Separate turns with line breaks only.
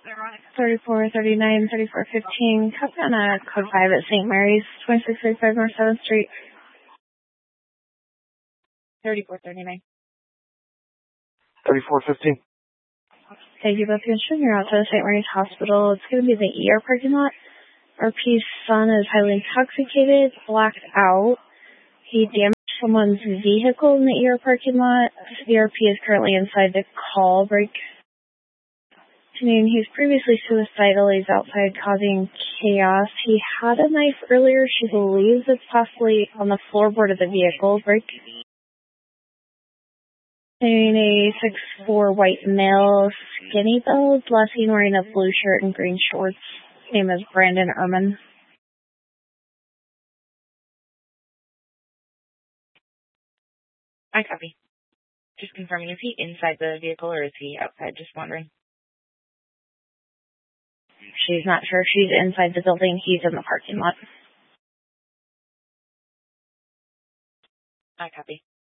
3439, 3415. Copy on a code 5 at St. Mary's, 2635 North 7th Street.
3439.
3415.
Thank you both for mentioning you're outside of St. Mary's Hospital. It's going to be the ER parking lot. RP's son is highly intoxicated, blacked out. He damaged someone's vehicle in the ER parking lot. The RP is currently inside the call break. He's previously suicidal. He's outside causing chaos. He had a knife earlier. She believes it's possibly on the floorboard of the vehicle. Break. A 6'4" white male, skinny build, last seen wearing a blue shirt and green shorts. His name is Brandon Ehrman.
I copy. Just confirming, is he inside the vehicle or is he outside? Just wondering.
She's not sure. She's inside the building. He's in the parking lot.
I copy.